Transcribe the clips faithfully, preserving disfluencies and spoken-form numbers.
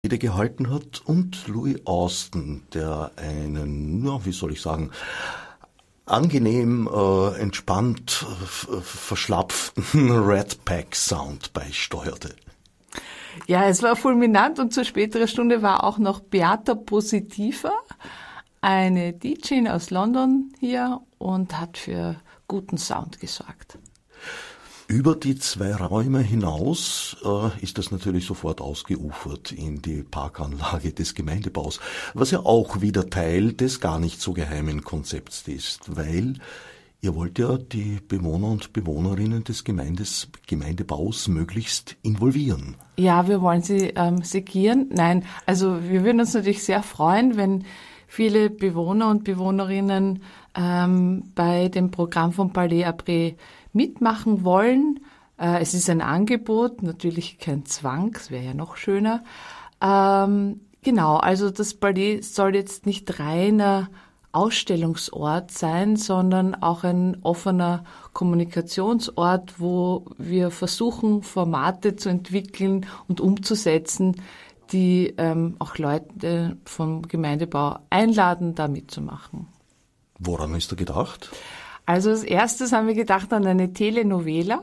Rede gehalten hat, und Louis Austin, der einen, ja, wie soll ich sagen, angenehm, äh, entspannt, äh, verschlapften Rat Pack Sound beisteuerte. Ja, es war fulminant, und zur späteren Stunde war auch noch Beata Positiva, eine D J aus London, hier und hat für guten Sound gesorgt. Über die zwei Räume hinaus äh, ist das natürlich sofort ausgeufert in die Parkanlage des Gemeindebaus, was ja auch wieder Teil des gar nicht so geheimen Konzepts ist, weil ihr wollt ja die Bewohner und Bewohnerinnen des Gemeindes, Gemeindebaus möglichst involvieren. Ja, wir wollen sie ähm, segieren. Nein, also wir würden uns natürlich sehr freuen, wenn viele Bewohner und Bewohnerinnen ähm, bei dem Programm von Palais Abré mitmachen wollen. Äh, es ist ein Angebot, natürlich kein Zwang, es wäre ja noch schöner. Ähm, genau, also das Palais soll jetzt nicht reiner Ausstellungsort sein, sondern auch ein offener Kommunikationsort, wo wir versuchen, Formate zu entwickeln und umzusetzen, die ähm, auch Leute vom Gemeindebau einladen, da mitzumachen. Woran ist da gedacht? Also als erstes haben wir gedacht an eine Telenovela,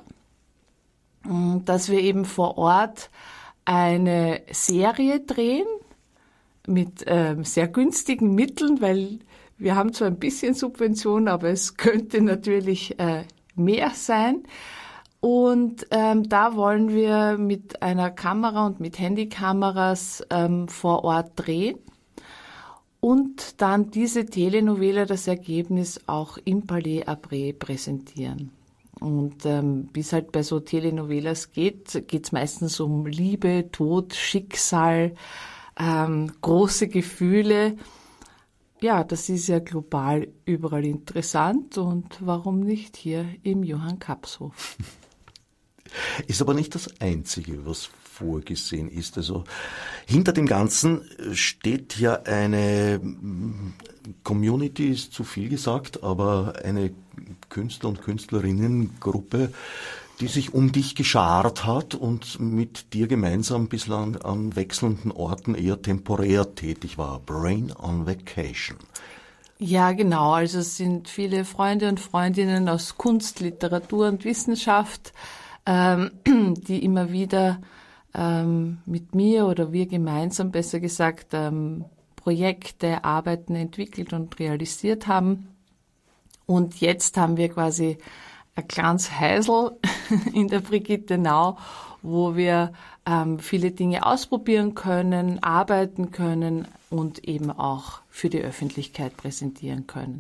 dass wir eben vor Ort eine Serie drehen mit ähm, sehr günstigen Mitteln, weil wir haben zwar ein bisschen Subvention, aber es könnte natürlich äh, mehr sein. Und ähm, da wollen wir mit einer Kamera und mit Handykameras ähm, vor Ort drehen und dann diese Telenovela, das Ergebnis, auch im Palais Abré präsentieren. Und ähm, wie es halt bei so Telenovelas geht, geht es meistens um Liebe, Tod, Schicksal, ähm, große Gefühle. Ja, das ist ja global überall interessant, und warum nicht hier im Johann Kapshof? Ist aber nicht das Einzige, was vorgesehen ist. Also hinter dem Ganzen steht ja eine Community, ist zu viel gesagt, aber eine Künstler- und Künstlerinnengruppe, die sich um dich geschart hat und mit dir gemeinsam bislang an wechselnden Orten eher temporär tätig war. Brain on Vacation. Ja, genau. Also es sind viele Freunde und Freundinnen aus Kunst, Literatur und Wissenschaft, ähm, die immer wieder ähm, mit mir oder wir gemeinsam, besser gesagt, ähm, Projekte, Arbeiten entwickelt und realisiert haben. Und jetzt haben wir quasi ein kleines Häusl in der Brigittenau, wo wir ähm, viele Dinge ausprobieren können, arbeiten können und eben auch für die Öffentlichkeit präsentieren können.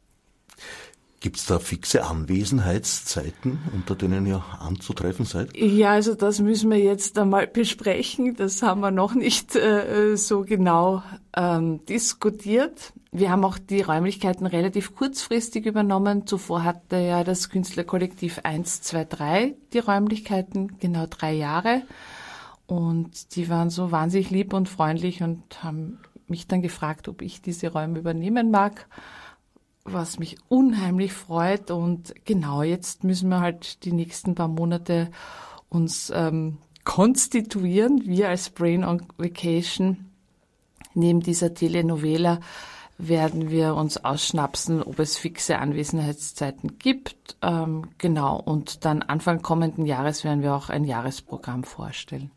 Gibt es da fixe Anwesenheitszeiten, unter denen ihr anzutreffen seid? Ja, also das müssen wir jetzt einmal besprechen. Das haben wir noch nicht äh, so genau ähm, diskutiert. Wir haben auch die Räumlichkeiten relativ kurzfristig übernommen. Zuvor hatte ja das Künstlerkollektiv eins, zwei, drei die Räumlichkeiten, genau drei Jahre. Und die waren so wahnsinnig lieb und freundlich und haben mich dann gefragt, ob ich diese Räume übernehmen mag, was mich unheimlich freut. Und genau, jetzt müssen wir halt die nächsten paar Monate uns ähm, konstituieren. Wir als Brain on Vacation, neben dieser Telenovela, werden wir uns ausschnapsen, ob es fixe Anwesenheitszeiten gibt. Ähm, genau, und dann Anfang kommenden Jahres werden wir auch ein Jahresprogramm vorstellen.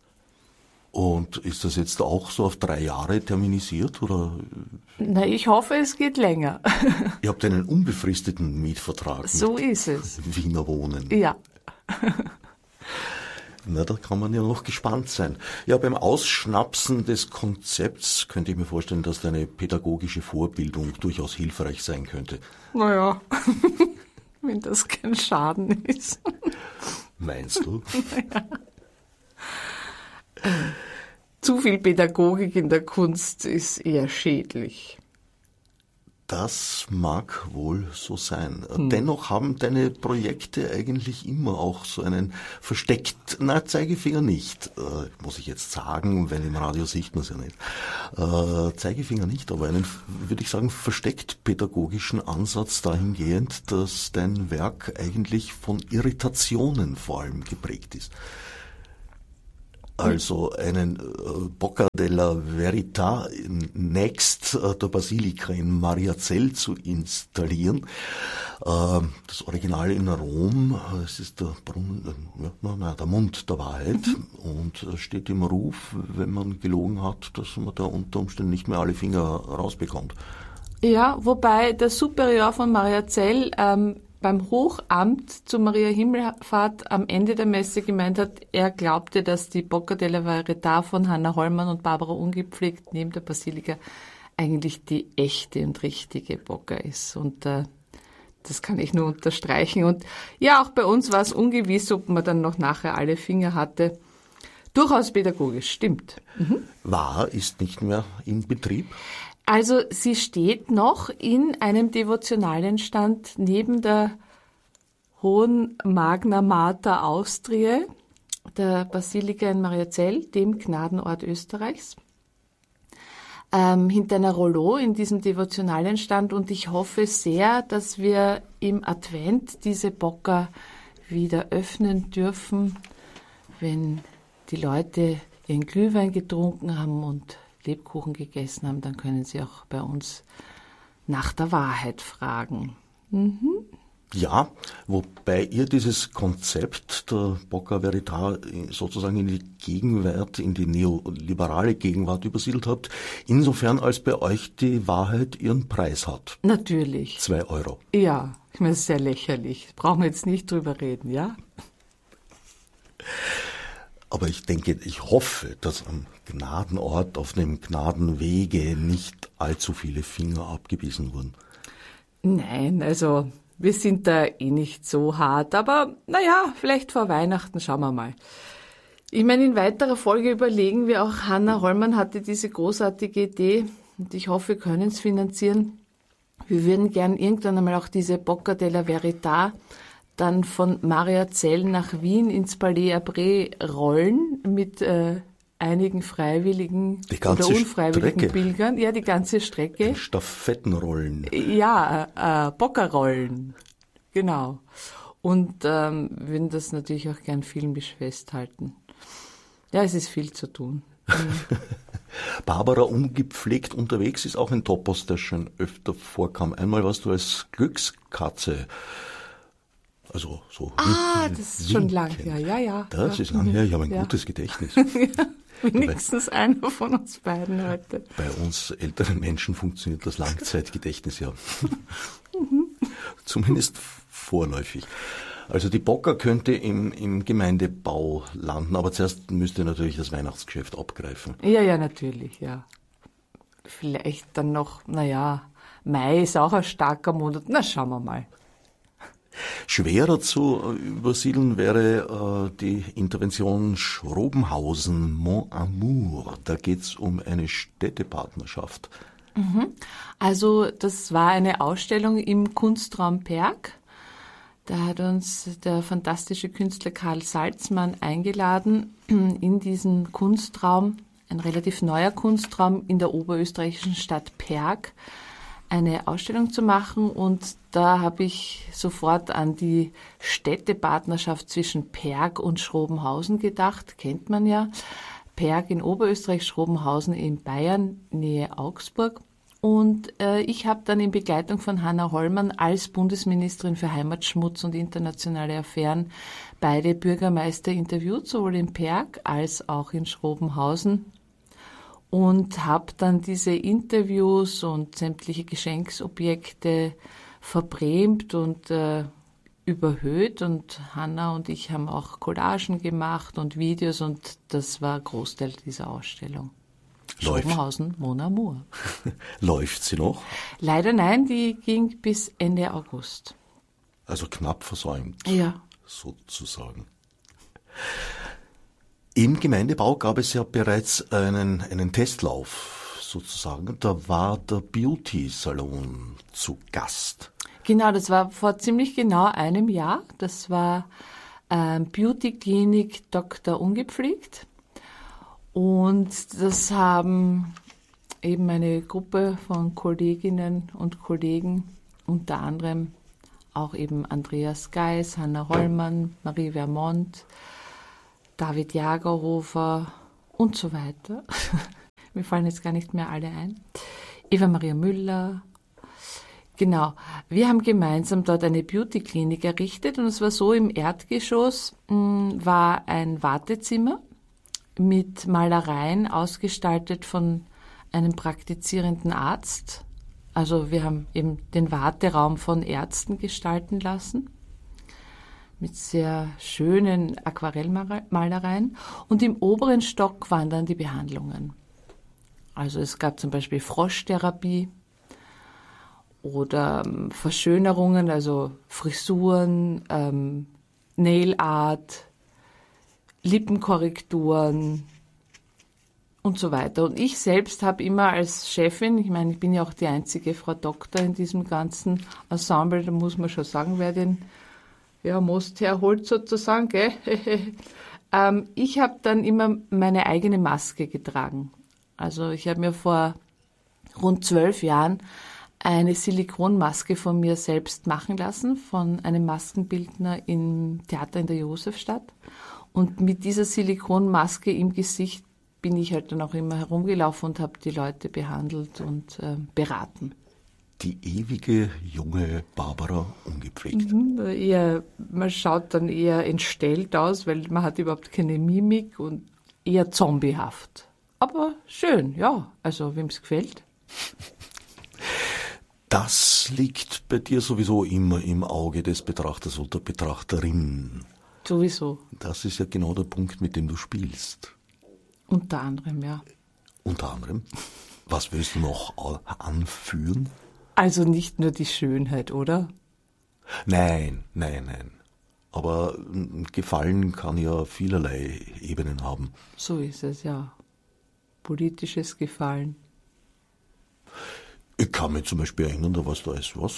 Und ist das jetzt auch so auf drei Jahre terminisiert, oder? Na, ich hoffe, es geht länger. Ihr habt einen unbefristeten Mietvertrag. So ist es. Wiener Wohnen. Ja. Na, da kann man ja noch gespannt sein. Ja, beim Ausschnapsen des Konzepts könnte ich mir vorstellen, dass deine pädagogische Vorbildung durchaus hilfreich sein könnte. Naja, wenn das kein Schaden ist. Meinst du? Naja. Zu viel Pädagogik in der Kunst ist eher schädlich. Das mag wohl so sein. Hm. Dennoch haben deine Projekte eigentlich immer auch so einen versteckt, na, Zeigefinger nicht, äh, muss ich jetzt sagen, weil im Radio sieht man es ja nicht. Äh, Zeigefinger nicht, aber einen, würde ich sagen, versteckt pädagogischen Ansatz dahingehend, dass dein Werk eigentlich von Irritationen vor allem geprägt ist. also einen äh, Bocca della Verità nächst äh, der Basilika in Mariazell zu installieren. Äh, das Original in Rom, äh, es ist der Brunnen, äh, ja, na, der Mund der Wahrheit, mhm. und äh, steht im Ruf, wenn man gelogen hat, dass man da unter Umständen nicht mehr alle Finger rausbekommt. Ja, wobei der Superior von Mariazell ähm, beim Hochamt zu Maria Himmelfahrt am Ende der Messe gemeint hat, er glaubte, dass die Bocca della Verità von Hanna Hollmann und Barbara Ungepflegt neben der Basilika eigentlich die echte und richtige Bocca ist. Und äh, das kann ich nur unterstreichen. Und ja, auch bei uns war es ungewiss, ob man dann noch nachher alle Finger hatte. Durchaus pädagogisch, stimmt. Mhm. War, ist nicht mehr in Betrieb? Also sie steht noch in einem Devotionalienstand neben der Hohen Magna Mater Austriae, der Basilika in Mariazell, dem Gnadenort Österreichs, ähm, hinter einer Rouleau in diesem Devotionalienstand. Und ich hoffe sehr, dass wir im Advent diese Bocca wieder öffnen dürfen, wenn die Leute ihren Glühwein getrunken haben und Lebkuchen gegessen haben, dann können Sie auch bei uns nach der Wahrheit fragen. Mhm. Ja, wobei ihr dieses Konzept der Bocca Verità sozusagen in die Gegenwart, in die neoliberale Gegenwart übersiedelt habt, insofern als bei euch die Wahrheit ihren Preis hat. Natürlich. Zwei Euro. Ja, ich meine, das ist sehr lächerlich. Brauchen wir jetzt nicht drüber reden, ja? Aber ich denke, ich hoffe, dass am Gnadenort, auf dem Gnadenwege nicht allzu viele Finger abgebissen wurden. Nein, also wir sind da eh nicht so hart. Aber naja, vielleicht vor Weihnachten schauen wir mal. Ich meine, in weiterer Folge überlegen wir auch, Hanna Hollmann hatte diese großartige Idee und ich hoffe, wir können es finanzieren. Wir würden gern irgendwann einmal auch diese Bocca della Verità dann von Mariazell nach Wien ins Palais Abré rollen mit äh, einigen freiwilligen oder unfreiwilligen Strecke. Pilgern. Ja, die ganze Strecke. Stafettenrollen. Ja, äh, Bocca-Rollen. Genau. Und ähm, würden das natürlich auch gern filmisch festhalten. Ja, es ist viel zu tun. Mhm. Barbara Ungepflegt unterwegs ist auch ein Topos, der schon öfter vorkam. Einmal warst du als Glückskatze. Also so. Ah, das ist schon lang her, ja, ja. Das ja. ist lang her, ich habe ein ja. gutes Gedächtnis. Ja, wenigstens einer von uns beiden heute. Bei uns älteren Menschen funktioniert das Langzeitgedächtnis ja. Zumindest vorläufig. Also die Bocca könnte im, im Gemeindebau landen, aber zuerst müsste natürlich das Weihnachtsgeschäft abgreifen. Ja, ja, natürlich, ja. Vielleicht dann noch, naja, Mai ist auch ein starker Monat, na schauen wir mal. Schwerer zu übersiedeln wäre äh, die Intervention Schrobenhausen, Mon Amour. Da geht's um eine Städtepartnerschaft. Mhm. Also das war eine Ausstellung im Kunstraum Perg. Da hat uns der fantastische Künstler Karl Salzmann eingeladen, in diesen Kunstraum, ein relativ neuer Kunstraum in der oberösterreichischen Stadt Perg, eine Ausstellung zu machen, und da habe ich sofort an die Städtepartnerschaft zwischen Perg und Schrobenhausen gedacht, kennt man ja. Perg in Oberösterreich, Schrobenhausen in Bayern, Nähe Augsburg. Und äh, ich habe dann in Begleitung von Hanna Hollmann als Bundesministerin für Heimatschmutz und internationale Affären beide Bürgermeister interviewt, sowohl in Perg als auch in Schrobenhausen. Und habe dann diese Interviews und sämtliche Geschenksobjekte verbrämt und äh, überhöht. Und Hanna und ich haben auch Collagen gemacht und Videos, und das war Großteil dieser Ausstellung. Schrobenhausen, Mon Amour. Läuft sie noch? Leider nein, die ging bis Ende August. Also knapp versäumt, ja. sozusagen. Im Gemeindebau gab es ja bereits einen, einen Testlauf sozusagen. Da war der Beauty-Salon zu Gast. Genau, das war vor ziemlich genau einem Jahr. Das war ähm, Beauty-Klinik Doktor Ungepflegt. Und das haben eben eine Gruppe von Kolleginnen und Kollegen, unter anderem auch eben Andreas Geis, Hanna Hollmann, Marie Vermont, David Jagerhofer und so weiter. Mir fallen jetzt gar nicht mehr alle ein. Eva Maria Müller. Genau. Wir haben gemeinsam dort eine Beauty-Klinik errichtet und es war so, im Erdgeschoss mh, war ein Wartezimmer mit Malereien ausgestaltet von einem praktizierenden Arzt. Also wir haben eben den Warteraum von Ärzten gestalten lassen mit sehr schönen Aquarellmalereien. Und im oberen Stock waren dann die Behandlungen. Also es gab zum Beispiel Froschtherapie oder ähm, Verschönerungen, also Frisuren, ähm, Nail Art, Lippenkorrekturen und so weiter. Und ich selbst habe immer als Chefin, ich meine, ich bin ja auch die einzige Frau Doktor in diesem ganzen Ensemble, da muss man schon sagen, wer den ja, Most herholt sozusagen, gell? ähm, ich habe dann immer meine eigene Maske getragen. Also ich habe mir vor rund zwölf Jahren eine Silikonmaske von mir selbst machen lassen, von einem Maskenbildner im Theater in der Josefstadt. Und mit dieser Silikonmaske im Gesicht bin ich halt dann auch immer herumgelaufen und habe die Leute behandelt und äh, beraten. Die ewige junge Barbara ungepflegt. Mhm, eher, man schaut dann eher entstellt aus, weil man hat überhaupt keine Mimik und eher zombiehaft. Aber schön, ja, also wem es gefällt. Das liegt bei dir sowieso immer im Auge des Betrachters oder Betrachterin. Sowieso. Das ist ja genau der Punkt, mit dem du spielst. Unter anderem, ja. Unter anderem? Was willst du noch anführen? Also nicht nur die Schönheit, oder? Nein, nein, nein. Aber Gefallen kann ja vielerlei Ebenen haben. So ist es, ja. Politisches Gefallen. Ich kann mich zum Beispiel erinnern, da warst du als was?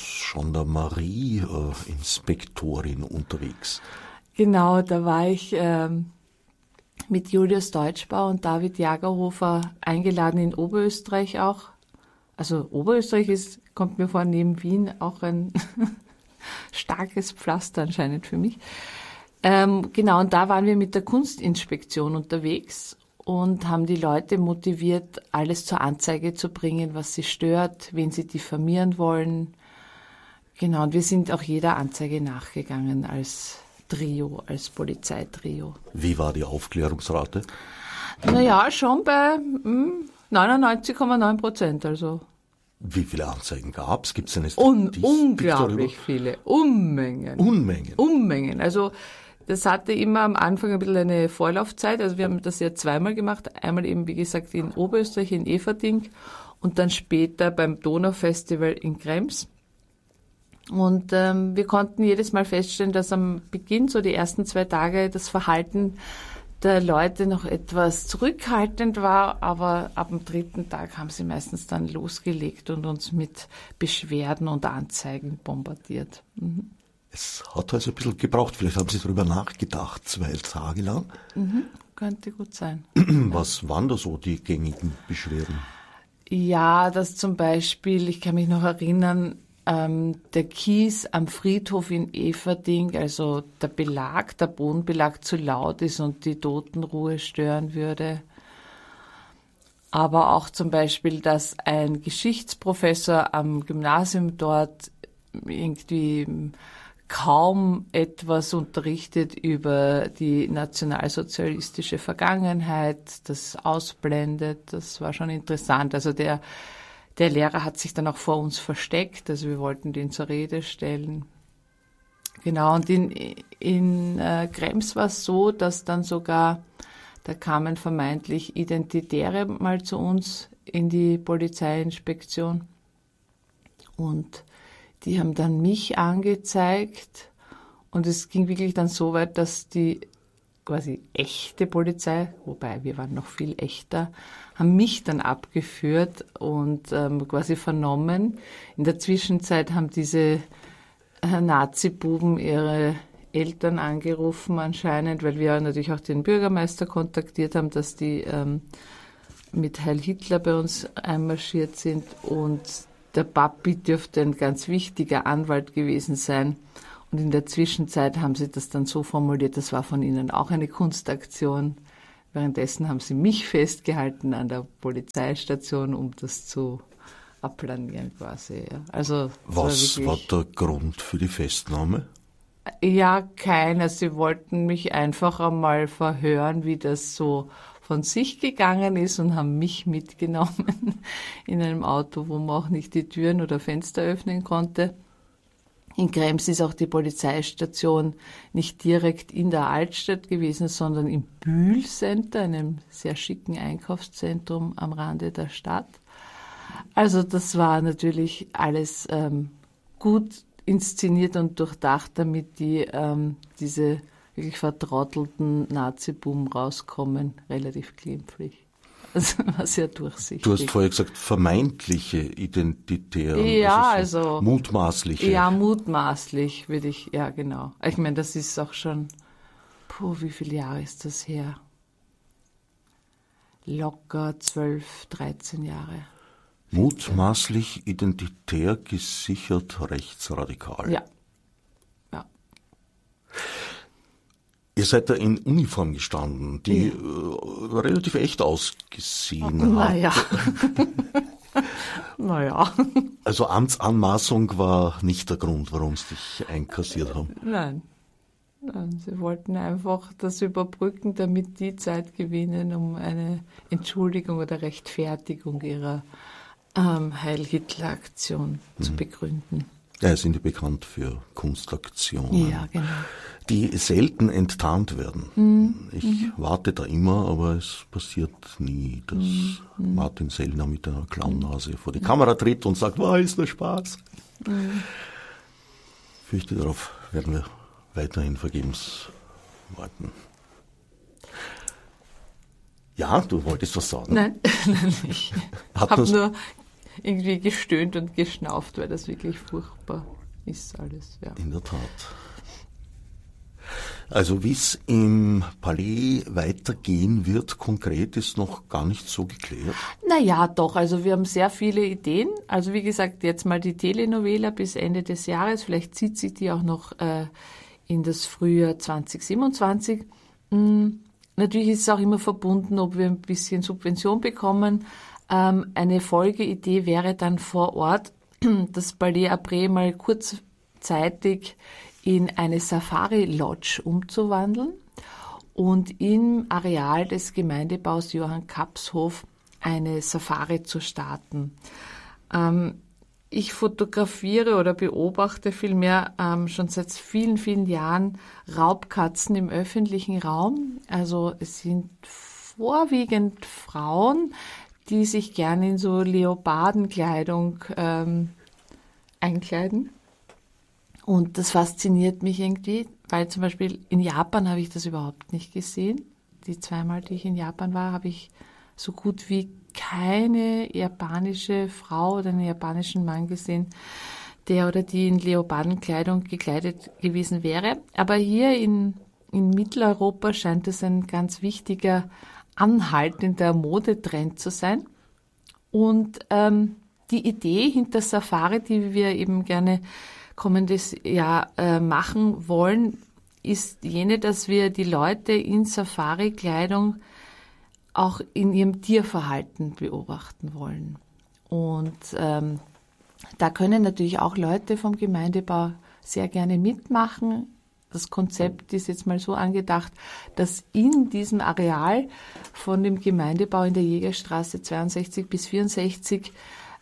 Gendarmerie-Inspektorin unterwegs. Genau, da war ich ähm, mit Julius Deutschbau und David Jagerhofer eingeladen in Oberösterreich auch. Also Oberösterreich ist, kommt mir vor, neben Wien auch ein starkes Pflaster anscheinend für mich. Ähm, genau, und da waren wir mit der Kunstinspektion unterwegs und haben die Leute motiviert, alles zur Anzeige zu bringen, was sie stört, wen sie diffamieren wollen. Genau, und wir sind auch jeder Anzeige nachgegangen als Trio, als Polizeitrio. Wie war die Aufklärungsrate? Naja, schon bei hm, neunundneunzig Komma neun Prozent, also. Wie viele Anzeigen gab es? Gibt es eine Statistik? Un- unglaublich darüber? Viele. Unmengen. Unmengen? Unmengen. Also das hatte immer am Anfang ein bisschen eine Vorlaufzeit. Also wir haben das ja zweimal gemacht. Einmal eben, wie gesagt, in Oberösterreich, in Eferding und dann später beim Donaufestival in Krems. Und ähm, wir konnten jedes Mal feststellen, dass am Beginn, so die ersten zwei Tage, das Verhalten der Leute noch etwas zurückhaltend war, aber ab dem dritten Tag haben sie meistens dann losgelegt und uns mit Beschwerden und Anzeigen bombardiert. Mhm. Es hat also ein bisschen gebraucht, vielleicht haben Sie darüber nachgedacht, zwei Tage lang. Mhm, könnte gut sein. Was waren da so die gängigen Beschwerden? Ja, dass zum Beispiel, ich kann mich noch erinnern, Ähm, der Kies am Friedhof in Eferding, also der Belag, der Bodenbelag zu laut ist und die Totenruhe stören würde. Aber auch zum Beispiel, dass ein Geschichtsprofessor am Gymnasium dort irgendwie kaum etwas unterrichtet über die nationalsozialistische Vergangenheit, das ausblendet, das war schon interessant. Also der Der Lehrer hat sich dann auch vor uns versteckt, also wir wollten den zur Rede stellen. Genau, und in, in äh, Krems war es so, dass dann sogar, da kamen vermeintlich Identitäre mal zu uns in die Polizeiinspektion und die haben dann mich angezeigt und es ging wirklich dann so weit, dass die quasi echte Polizei, wobei wir waren noch viel echter, haben mich dann abgeführt und ähm, quasi vernommen. In der Zwischenzeit haben diese äh, Nazi-Buben ihre Eltern angerufen anscheinend, weil wir natürlich auch den Bürgermeister kontaktiert haben, dass die ähm, mit Heil Hitler bei uns einmarschiert sind und der Papi dürfte ein ganz wichtiger Anwalt gewesen sein. Und in der Zwischenzeit haben sie das dann so formuliert, das war von ihnen auch eine Kunstaktion. Währenddessen haben sie mich festgehalten an der Polizeistation, um das zu abplanieren quasi. Ja. Also, was war, war der Grund für die Festnahme? Ja, keiner. Sie wollten mich einfach einmal verhören, wie das so von sich gegangen ist und haben mich mitgenommen in einem Auto, wo man auch nicht die Türen oder Fenster öffnen konnte. In Krems ist auch die Polizeistation nicht direkt in der Altstadt gewesen, sondern im Bühl Center, einem sehr schicken Einkaufszentrum am Rande der Stadt. Also das war natürlich alles ähm, gut inszeniert und durchdacht, damit die ähm, diese wirklich vertrottelten Nazi-Buben rauskommen, relativ glimpflich. Also war sehr durchsichtig. Du hast vorher gesagt, vermeintliche Identitäre. Ja, also, so also mutmaßliche. Ja, mutmaßlich würde ich, ja genau. Ich meine, das ist auch schon, puh, wie viele Jahre ist das her? Locker zwölf, dreizehn Jahre. Mutmaßlich identitär gesichert rechtsradikal. Ja. Ja. Ihr seid da in Uniform gestanden, die ja. äh, relativ echt ausgesehen naja. hat. Naja. Also Amtsanmaßung war nicht der Grund, warum sie dich einkassiert haben. Nein. Nein. Sie wollten einfach das überbrücken, damit die Zeit gewinnen, um eine Entschuldigung oder Rechtfertigung ihrer ähm, Heil-Hitler-Aktion mhm. zu begründen. Ja, sind die bekannt für Kunstaktionen. Ja, genau. Die selten enttarnt werden. Mhm. Ich mhm. warte da immer, aber es passiert nie, dass mhm. Martin Sellner mit einer Clownnase vor die Kamera tritt und sagt, war ist nur Spaß. Mhm. Fürchte, darauf werden wir weiterhin vergebens warten. Ja, du wolltest was sagen? Nein, nein ich habe nur irgendwie gestöhnt und geschnauft, weil das wirklich furchtbar ist alles. Ja. In der Tat. Also wie es im Palais weitergehen wird, konkret ist noch gar nicht so geklärt. Naja, doch. Also wir haben sehr viele Ideen. Also wie gesagt, jetzt mal die Telenovela bis Ende des Jahres. Vielleicht zieht sich die auch noch äh, in das Frühjahr zwanzig siebenundzwanzig. Hm, natürlich ist es auch immer verbunden, ob wir ein bisschen Subvention bekommen. Ähm, eine Folgeidee wäre dann vor Ort, das Palais Abré mal kurzzeitig in eine Safari-Lodge umzuwandeln und im Areal des Gemeindebaus Johann Kapshof eine Safari zu starten. Ähm, ich fotografiere oder beobachte vielmehr ähm, schon seit vielen, vielen Jahren Raubkatzen im öffentlichen Raum. Also es sind vorwiegend Frauen, die sich gerne in so Leopardenkleidung ähm, einkleiden. Und das fasziniert mich irgendwie, weil zum Beispiel in Japan habe ich das überhaupt nicht gesehen. Die zweimal, die ich in Japan war, habe ich so gut wie keine japanische Frau oder einen japanischen Mann gesehen, der oder die in Leopardenkleidung gekleidet gewesen wäre. Aber hier in, in Mitteleuropa scheint es ein ganz wichtiger anhaltender Modetrend zu sein. Und ähm, die Idee hinter Safari, die wir eben gerne kommendes Jahr äh, machen wollen, ist jene, dass wir die Leute in Safari-Kleidung auch in ihrem Tierverhalten beobachten wollen. Und ähm, da können natürlich auch Leute vom Gemeindebau sehr gerne mitmachen. Das Konzept ist jetzt mal so angedacht, dass in diesem Areal von dem Gemeindebau in der Jägerstraße zweiundsechzig bis vierundsechzig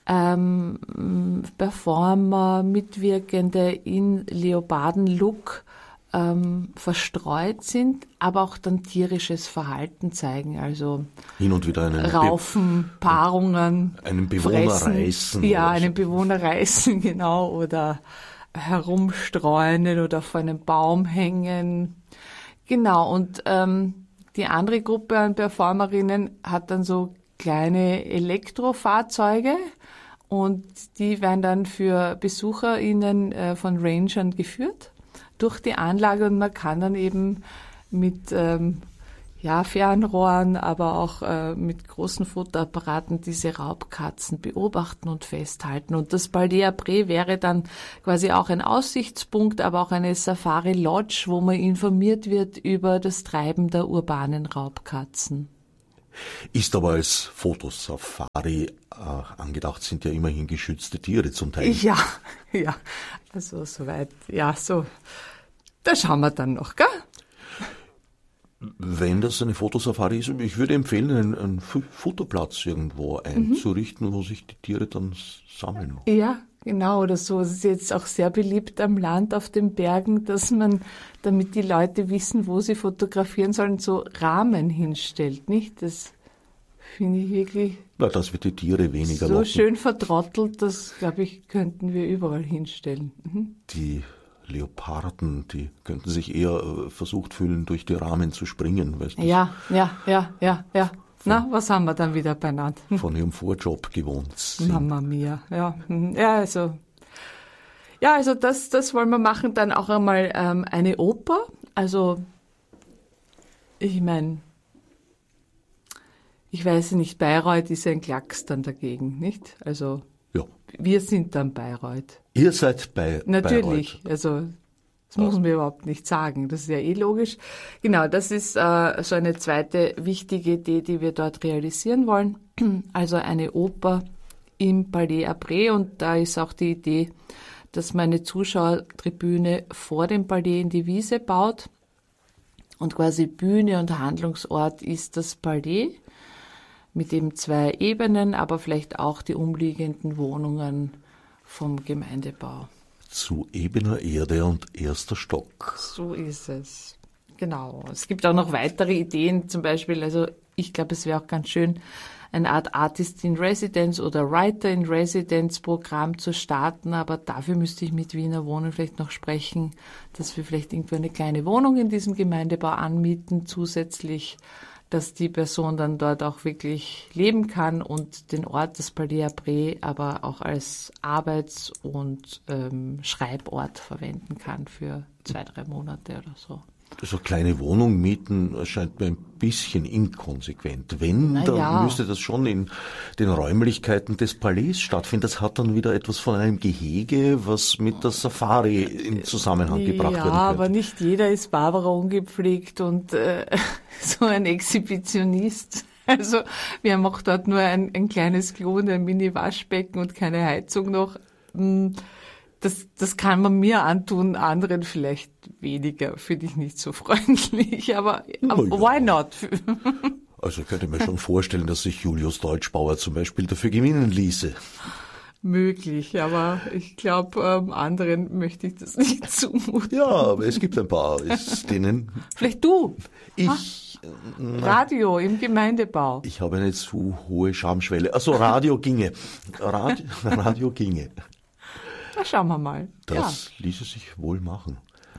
ähm, Performer, Mitwirkende in Leoparden-Look ähm, verstreut sind, aber auch dann tierisches Verhalten zeigen. Also hin und wieder einen Raufen, Be- Paarungen, einen Bewohner fressen. reißen. Ja, einen Bewohner reißen, genau, oder herumstreunen oder vor einem Baum hängen. Genau, und ähm, die andere Gruppe an Performerinnen hat dann so kleine Elektrofahrzeuge und die werden dann für BesucherInnen äh, von Rangern geführt durch die Anlage und man kann dann eben mit ähm, ja, Fernrohren, aber auch äh, mit großen Fotoapparaten diese Raubkatzen beobachten und festhalten. Und das Palais Apré wäre dann quasi auch ein Aussichtspunkt, aber auch eine Safari-Lodge, wo man informiert wird über das Treiben der urbanen Raubkatzen. Ist aber als Fotosafari äh, angedacht, sind ja immerhin geschützte Tiere zum Teil. Ja, ja, also soweit, ja, so, da schauen wir dann noch, gell? Wenn das eine Fotosafari ist, ich würde empfehlen, einen, einen Fotoplatz irgendwo einzurichten, mhm. wo sich die Tiere dann sammeln. Ja, genau, oder so. Es ist jetzt auch sehr beliebt am Land, auf den Bergen, dass man, damit die Leute wissen, wo sie fotografieren sollen, so Rahmen hinstellt, nicht? Das finde ich wirklich... Na, das wird die Tiere weniger so locken. Schön vertrottelt, das, glaube ich, könnten wir überall hinstellen. Mhm. Die Leoparden, die könnten sich eher äh, versucht fühlen, durch die Rahmen zu springen. Weißt du? Ja, ja, ja, ja, ja. Von, Na, was haben wir dann wieder beieinander? Von ihrem Vorjob gewohnt sind. Mama mia, ja. Ja, also, ja, also das, das wollen wir machen. Dann auch einmal ähm, eine Oper. Also, ich meine, ich weiß nicht, Bayreuth ist ein Klacks dann dagegen, nicht? Also, ja. Wir sind dann Bayreuth. Ihr seid bei Natürlich, Bayreuth. Also das ja. muss man überhaupt nicht sagen. Das ist ja eh logisch. Genau, das ist äh, so eine zweite wichtige Idee, die wir dort realisieren wollen. Also eine Oper im Palais Apré, und da ist auch die Idee, dass man eine Zuschauertribüne vor dem Palais in die Wiese baut. Und quasi Bühne und Handlungsort ist das Palais, mit eben zwei Ebenen, aber vielleicht auch die umliegenden Wohnungen vom Gemeindebau. Zu ebener Erde und erster Stock. So ist es. Genau. Es gibt auch noch weitere Ideen, zum Beispiel, also ich glaube, es wäre auch ganz schön, eine Art Artist in Residence oder Writer in Residence Programm zu starten, aber dafür müsste ich mit Wiener Wohnen vielleicht noch sprechen, dass wir vielleicht irgendwo eine kleine Wohnung in diesem Gemeindebau anmieten, zusätzlich, dass die Person dann dort auch wirklich leben kann und den Ort des Palais Apré aber auch als Arbeits- und ähm, Schreibort verwenden kann für zwei, drei Monate oder so. So eine kleine Wohnung mieten erscheint mir ein bisschen inkonsequent. Wenn, Na dann ja. müsste das schon in den Räumlichkeiten des Palais stattfinden. Das hat dann wieder etwas von einem Gehege, was mit der Safari in Zusammenhang gebracht ja, werden könnte. Ja, aber nicht jeder ist Barbara ungepflegt und äh, so ein Exhibitionist. Also wir haben auch dort nur ein, ein kleines Klo und ein Mini-Waschbecken und keine Heizung noch. Das, das kann man mir antun, anderen vielleicht weniger, finde ich nicht so freundlich, aber, aber ja. Why not? Also ich könnte mir schon vorstellen, dass sich Julius Deutschbauer zum Beispiel dafür gewinnen ließe. Möglich, aber ich glaube, ähm, anderen möchte ich das nicht zumuten. Ja, aber es gibt ein paar, es, denen... Vielleicht du. Ich... Na, Radio im Gemeindebau. Ich habe eine zu hohe Schamschwelle. Also Radio ginge. Radio, Radio ginge. Na, schauen wir mal. Das ja. ließe sich wohl machen.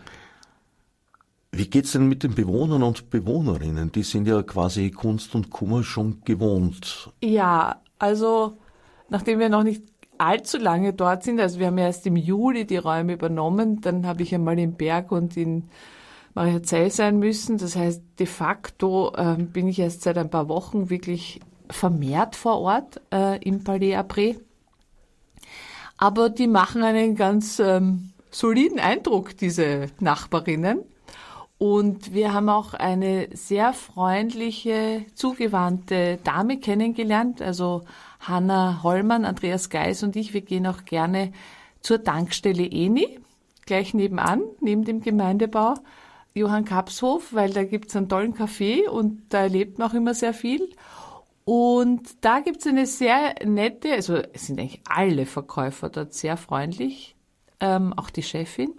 Wie geht's denn mit den Bewohnern und Bewohnerinnen? Die sind ja quasi Kunst und Kummer schon gewohnt. Ja, also nachdem wir noch nicht allzu lange dort sind, also wir haben ja erst im Juli die Räume übernommen, dann habe ich einmal in Berg und in Mariazell sein müssen. Das heißt, de facto äh, bin ich erst seit ein paar Wochen wirklich vermehrt vor Ort äh, im Palais Apré. Aber die machen einen ganz ähm, soliden Eindruck, diese Nachbarinnen. Und wir haben auch eine sehr freundliche, zugewandte Dame kennengelernt. Also Hanna Hollmann, Andreas Geis und ich, wir gehen auch gerne zur Tankstelle Eni, gleich nebenan, neben dem Gemeindebau, Johann Kapshof, weil da gibt's einen tollen Café und da erlebt man auch immer sehr viel. Und da gibt's eine sehr nette, also es sind eigentlich alle Verkäufer dort sehr freundlich, ähm, auch die Chefin.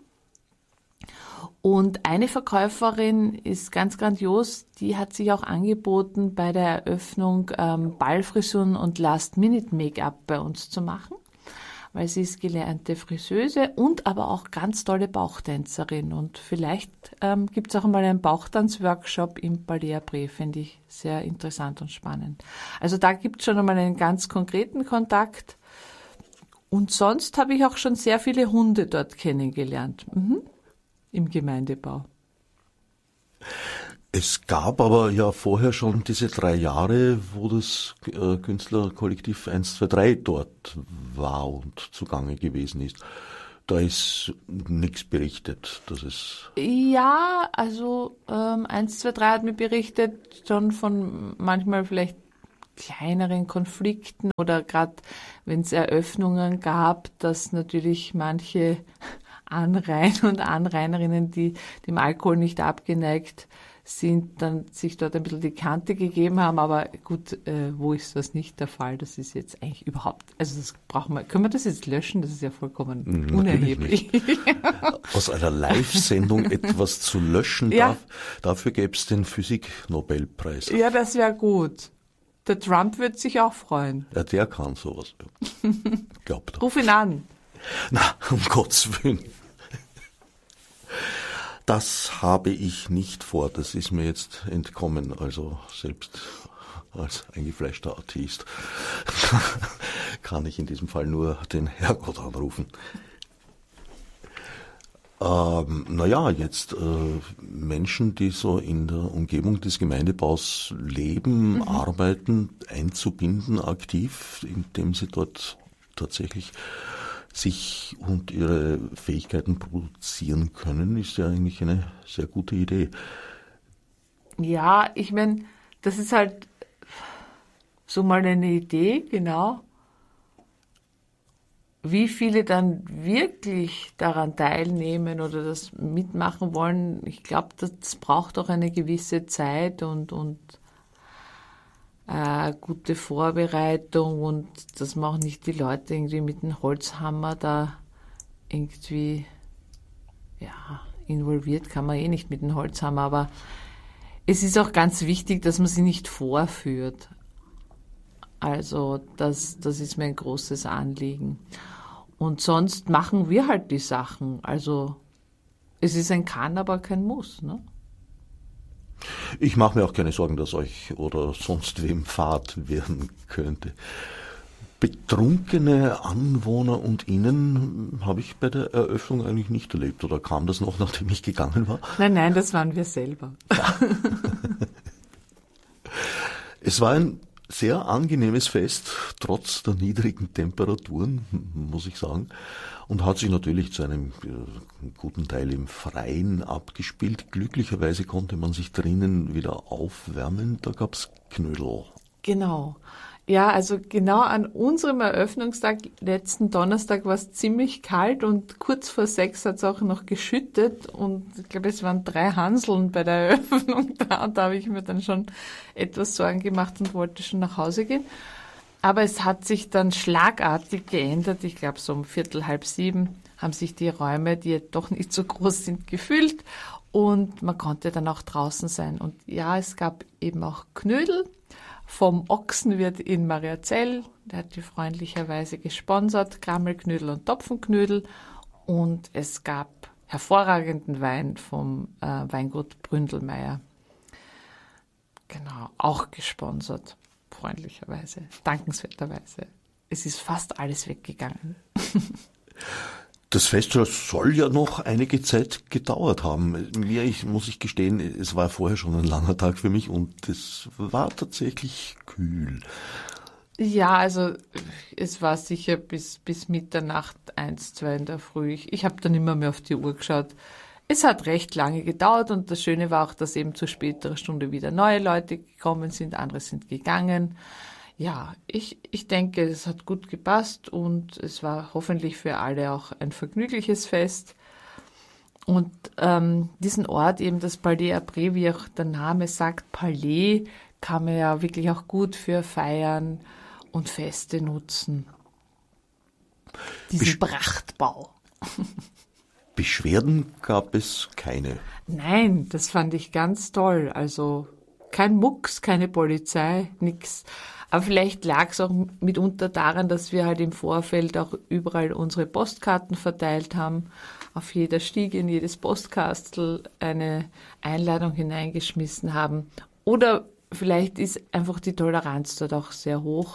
Und eine Verkäuferin ist ganz grandios, die hat sich auch angeboten, bei der Eröffnung ähm, Ballfrisuren und Last-Minute-Make-up bei uns zu machen, weil sie ist gelernte Friseuse und aber auch ganz tolle Bauchtänzerin. Und vielleicht ähm, gibt es auch mal einen Bauchtanz-Workshop im Palais Apré, finde ich sehr interessant und spannend. Also da gibt es schon einmal einen ganz konkreten Kontakt. Und sonst habe ich auch schon sehr viele Hunde dort kennengelernt. Mhm. Im Gemeindebau. Es gab aber ja vorher schon diese drei Jahre, wo das äh, Künstlerkollektiv eins zwei drei dort war und zugange gewesen ist. Da ist nichts berichtet, dass es... Ja, also ähm, eins zwei drei hat mir berichtet schon von manchmal vielleicht kleineren Konflikten oder gerade wenn es Eröffnungen gab, dass natürlich manche Anrainer und Anrainerinnen, die dem Alkohol nicht abgeneigt sind, dann sich dort ein bisschen die Kante gegeben haben. Aber gut, äh, wo ist das nicht der Fall? Das ist jetzt eigentlich überhaupt, also das brauchen wir, können wir das jetzt löschen? Das ist ja vollkommen Natürlich unerheblich. nicht. Aus einer Live-Sendung etwas zu löschen, Ja. darf, dafür gäbe es den Physik-Nobelpreis. Ja, das wäre gut. Der Trump wird sich auch freuen. Ja, der kann sowas. Ja. Glaubt er. Ruf ihn an. Na, um Gottes Willen. Das habe ich nicht vor, das ist mir jetzt entkommen, also selbst als eingefleischter Atheist kann ich in diesem Fall nur den Herrgott anrufen. Ähm, naja, jetzt äh, Menschen, die so in der Umgebung des Gemeindebaus leben, mhm. arbeiten, einzubinden aktiv, indem sie dort tatsächlich sich und ihre Fähigkeiten produzieren können, ist ja eigentlich eine sehr gute Idee. Ja, ich meine, das ist halt so mal eine Idee, genau. Wie viele dann wirklich daran teilnehmen oder das mitmachen wollen, ich glaube, das braucht auch eine gewisse Zeit und, und äh, gute Vorbereitung und dass man auch nicht die Leute irgendwie mit dem Holzhammer da irgendwie ja, involviert, kann man eh nicht mit dem Holzhammer, aber es ist auch ganz wichtig, dass man sie nicht vorführt. Also das, das ist mir ein großes Anliegen. Und sonst machen wir halt die Sachen. Also es ist ein Kann, aber kein Muss, ne? Ich mache mir auch keine Sorgen, dass euch oder sonst wem Fahrt werden könnte. Betrunkene Anwohner und Innen habe ich bei der Eröffnung eigentlich nicht erlebt. Oder kam das noch, nachdem ich gegangen war? Nein, nein, das waren wir selber. Es war ein sehr angenehmes Fest, trotz der niedrigen Temperaturen, muss ich sagen. Und hat sich natürlich zu einem äh, guten Teil im Freien abgespielt. Glücklicherweise konnte man sich drinnen wieder aufwärmen. Da gab's Knödel. Genau. Ja, also genau an unserem Eröffnungstag, letzten Donnerstag, war es ziemlich kalt und kurz vor sechs hat es auch noch geschüttet und ich glaube, es waren drei Hanseln bei der Eröffnung da und da habe ich mir dann schon etwas Sorgen gemacht und wollte schon nach Hause gehen. Aber es hat sich dann schlagartig geändert. Ich glaube, so um Viertel, halb sieben haben sich die Räume, die doch nicht so groß sind, gefüllt und man konnte dann auch draußen sein. Und ja, es gab eben auch Knödel vom Ochsenwirt in Mariazell. Der hat die freundlicherweise gesponsert, Krammelknödel und Topfenknödel. Und es gab hervorragenden Wein vom äh, Weingut Bründelmeier. Genau, auch gesponsert, freundlicherweise, dankenswerterweise. Es ist fast alles weggegangen. Das Fest soll ja noch einige Zeit gedauert haben. Mir, ich, muss ich gestehen, es war vorher schon ein langer Tag für mich und es war tatsächlich kühl. Ja, also es war sicher bis, bis Mitternacht, eins, zwei in der Früh. Ich, ich habe dann immer mehr auf die Uhr geschaut. Es hat recht lange gedauert und das Schöne war auch, dass eben zu späterer Stunde wieder neue Leute gekommen sind, andere sind gegangen. Ja, ich, ich denke, es hat gut gepasst und es war hoffentlich für alle auch ein vergnügliches Fest. Und ähm, diesen Ort, eben das Palais Abré, wie auch der Name sagt, Palais, kann man ja wirklich auch gut für Feiern und Feste nutzen. Diesen Besch- Prachtbau. Beschwerden gab es keine. Nein, das fand ich ganz toll. Also kein Mucks, keine Polizei, nix. Aber vielleicht lag es auch mitunter daran, dass wir halt im Vorfeld auch überall unsere Postkarten verteilt haben, auf jeder Stiege, in jedes Postkastel eine Einladung hineingeschmissen haben. Oder vielleicht ist einfach die Toleranz dort auch sehr hoch.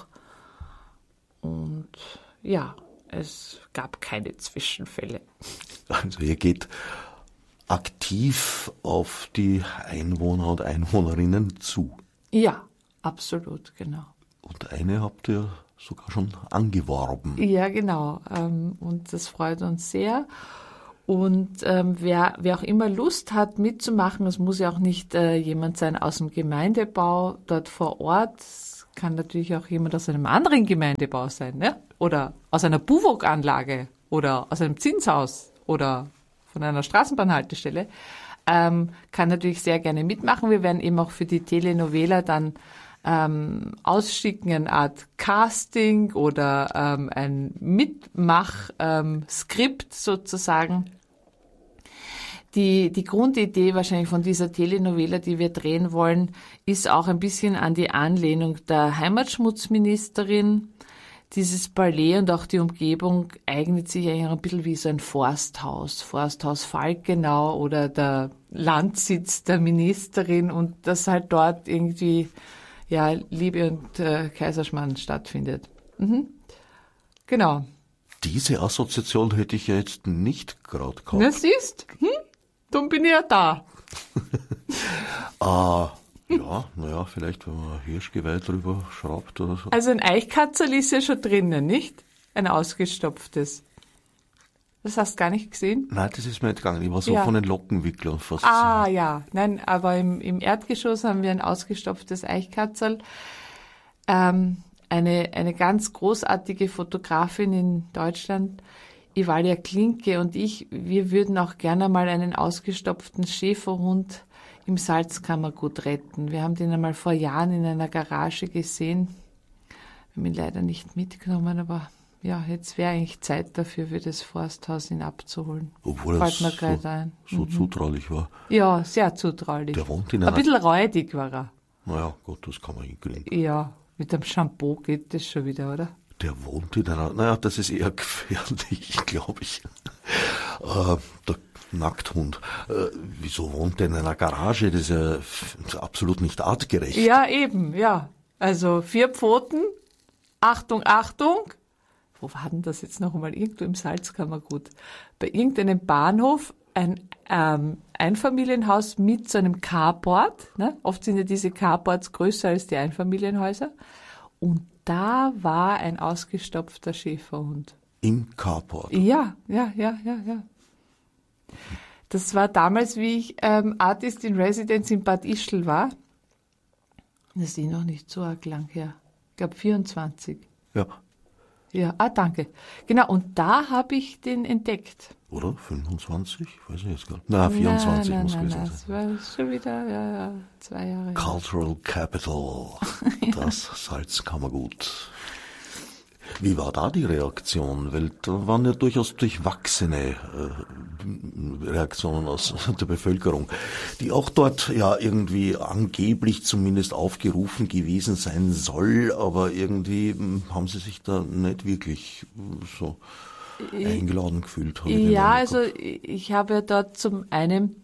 Und ja, es gab keine Zwischenfälle. Also ihr geht aktiv auf die Einwohner und Einwohnerinnen zu. Ja, absolut, genau. Und eine habt ihr sogar schon angeworben. Ja, genau. Und das freut uns sehr. Und ähm, wer, wer auch immer Lust hat mitzumachen, es muss ja auch nicht äh, jemand sein aus dem Gemeindebau dort vor Ort, es kann natürlich auch jemand aus einem anderen Gemeindebau sein, ne? Oder aus einer BUWOG-Anlage oder aus einem Zinshaus oder von einer Straßenbahnhaltestelle, ähm, kann natürlich sehr gerne mitmachen. Wir werden eben auch für die Telenovela dann ähm, ausschicken, eine Art Casting oder ähm, ein Mitmach-Skript ähm, sozusagen. Die, die Grundidee wahrscheinlich von dieser Telenovela, die wir drehen wollen, ist auch ein bisschen an die Anlehnung der Heimatschmutzministerin. Dieses Palais und auch die Umgebung eignet sich eigentlich ein bisschen wie so ein Forsthaus. Forsthaus Falkenau oder der Landsitz der Ministerin und dass halt dort irgendwie ja Liebe und äh, Kaiserschmarrn stattfindet. Mhm. Genau. Diese Assoziation hätte ich ja jetzt nicht gerade gehabt. Na siehst, hm? Dann bin ich ja da. Ah, ja, naja, vielleicht wenn man Hirschgeweih drüber schraubt oder so. Also ein Eichkatzel ist ja schon drinnen, nicht? Ein ausgestopftes. Das hast du gar nicht gesehen? Nein, das ist mir nicht gegangen. Ich war so Ja. von den Lockenwicklern fasziniert. Ah ja, nein, aber im, im Erdgeschoss haben wir ein ausgestopftes Eichkatzel. Ähm, eine, eine ganz großartige Fotografin in Deutschland, Ivalia Klinke und ich, wir würden auch gerne mal einen ausgestopften Schäferhund im Salzkammergut retten. Wir haben den einmal vor Jahren in einer Garage gesehen. Wir haben ihn leider nicht mitgenommen, aber ja, jetzt wäre eigentlich Zeit dafür, für das Forsthaus ihn abzuholen. Obwohl Fällt mir er gerade so, ein. so Mhm. zutraulich war. Ja, sehr zutraulich. Der wohnt in Ein einer... bisschen räudig war er. Naja, Gott, das kann man hinkriegen. Ja, mit dem Shampoo geht das schon wieder, oder? Der wohnt in einer... Naja, das ist eher gefährlich, glaube ich. Äh, der Nackthund. Äh, wieso wohnt der in einer Garage? Das ist ja f- absolut nicht artgerecht. Ja, eben, ja. Also vier Pfoten, Achtung, Achtung. Wo war denn das jetzt noch einmal? Irgendwo im Salzkammergut. Bei irgendeinem Bahnhof ein ähm, Einfamilienhaus mit so einem Carport. Ne? Oft sind ja diese Carports größer als die Einfamilienhäuser. Und da war ein ausgestopfter Schäferhund. Im Carport. Ja, ja, ja, ja, ja. Das war damals, wie ich ähm, Artist in Residence in Bad Ischl war. Das ist eh noch nicht so arg lang her. Ich glaube vierundzwanzig. Ja. Ja, ah, danke. Genau, und da habe ich den entdeckt. Oder? fünfundzwanzig? Weiß ich jetzt gar nicht. Na, vierundzwanzig nein, muss nein, gewesen nein, sein. das war schon wieder ja, ja, zwei Jahre her. Cultural Capital, das Salzkammergut. Wie war da die Reaktion? Weil da waren ja durchaus durchwachsene äh, Reaktionen aus der Bevölkerung, die auch dort ja irgendwie angeblich zumindest aufgerufen gewesen sein soll, aber irgendwie hm, haben sie sich da nicht wirklich so eingeladen gefühlt. habe ich den Ja, Eindruck. also ich habe ja dort zum einen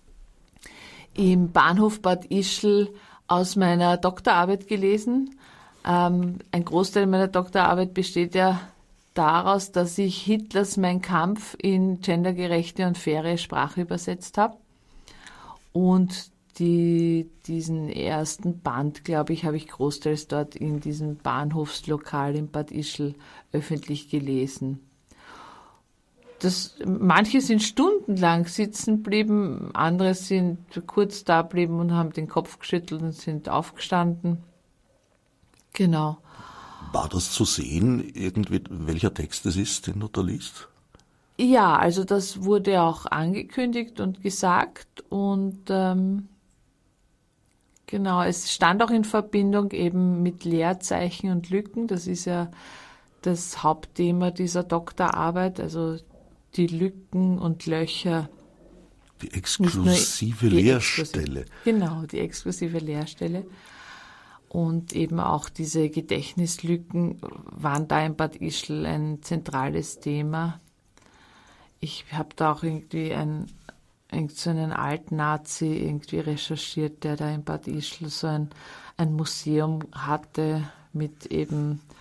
im Bahnhof Bad Ischl aus meiner Doktorarbeit gelesen. Ähm, ein Großteil meiner Doktorarbeit besteht ja daraus, dass ich Hitlers Mein Kampf in gendergerechte und faire Sprache übersetzt habe. Und die, diesen ersten Band, glaube ich, habe ich großteils dort in diesem Bahnhofslokal in Bad Ischl öffentlich gelesen. Das, manche sind stundenlang sitzen geblieben, andere sind kurz da geblieben und haben den Kopf geschüttelt und sind aufgestanden. Genau. War das zu sehen, irgendwie, welcher Text es ist, den du da liest? Ja, also das wurde auch angekündigt und gesagt und ähm, genau, es stand auch in Verbindung eben mit Leerzeichen und Lücken. Das ist ja das Hauptthema dieser Doktorarbeit, also die Lücken und Löcher. Die Nicht exklusive nur die Leerstelle. Exklusive, genau, die exklusive Leerstelle. Und eben auch diese Gedächtnislücken waren da in Bad Ischl ein zentrales Thema. Ich habe da auch irgendwie ein, irgend so einen Alt-Nazi irgendwie recherchiert, der da in Bad Ischl so ein, ein Museum hatte mit eben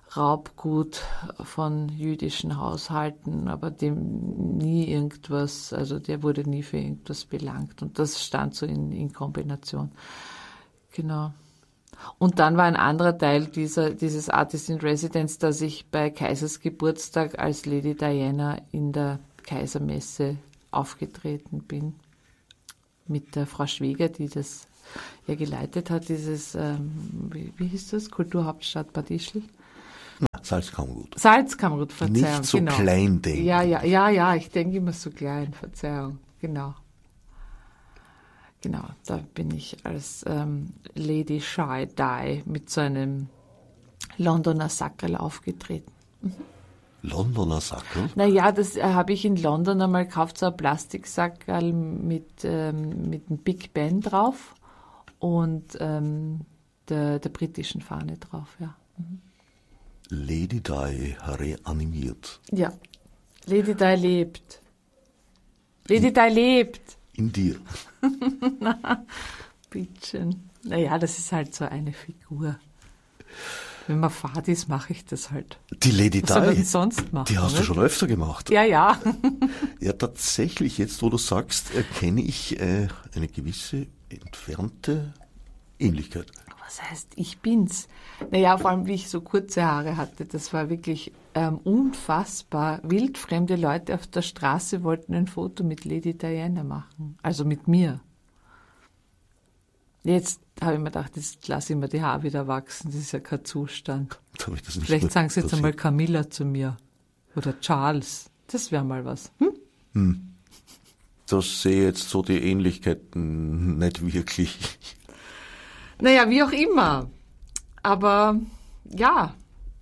Raubgut von jüdischen Haushalten, aber dem nie irgendwas, also der wurde nie für irgendwas belangt. Und das stand so in, in Kombination. Genau. Und dann war ein anderer Teil dieser, dieses Artist in Residence, dass ich bei Kaisers Geburtstag als Lady Diana in der Kaisermesse aufgetreten bin. Mit der Frau Schweger, die das ja geleitet hat, dieses, ähm, wie, wie hieß das, Kulturhauptstadt Bad Ischl? Salzkammergut. Salzkammergut, Verzeihung. Nicht so genau. klein denken. Ja, ja, ja, ja, ich denke immer so klein, Verzeihung, genau. Genau, da bin ich als ähm, Lady Shy Die mit so einem Londoner Sackerl aufgetreten. Mhm. Londoner Sackerl? Naja, das äh, habe ich in London einmal gekauft, so ein Plastiksackerl mit, ähm, mit einem Big Ben drauf und ähm, der, der britischen Fahne drauf, ja. Mhm. Lady Di reanimiert. Ja, Lady Di lebt. Lady Di lebt. In dir. Na, Bittchen. Naja, das ist halt so eine Figur. Wenn man fad ist, mache ich das halt. Die Lady Was soll man Di, denn sonst machen, die hast nicht? du schon öfter gemacht. Ja, ja. Ja, tatsächlich, jetzt wo du sagst, erkenne ich äh, eine gewisse entfernte Ähnlichkeit. Was heißt, ich bin's? Naja, vor allem, wie ich so kurze Haare hatte, das war wirklich ähm, unfassbar. Wildfremde Leute auf der Straße wollten ein Foto mit Lady Diana machen, also mit mir. Jetzt habe ich mir gedacht, jetzt lasse ich mir die Haare wieder wachsen, das ist ja kein Zustand. Habe ich das nicht Vielleicht mehr sagen sie jetzt passiert. einmal Camilla zu mir oder Charles, das wäre mal was. Hm? Hm. Das sehe jetzt so die Ähnlichkeiten nicht wirklich. Naja, wie auch immer. Aber ja.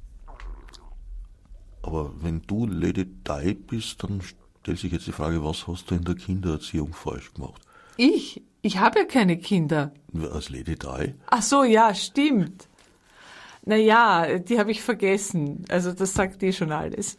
Aber wenn du Lady Di bist, dann stellt sich jetzt die Frage, was hast du in der Kindererziehung falsch gemacht? Ich? Ich habe ja keine Kinder. Als Lady Di? Ach so, ja, stimmt. Naja, die habe ich vergessen. Also das sagt eh schon alles.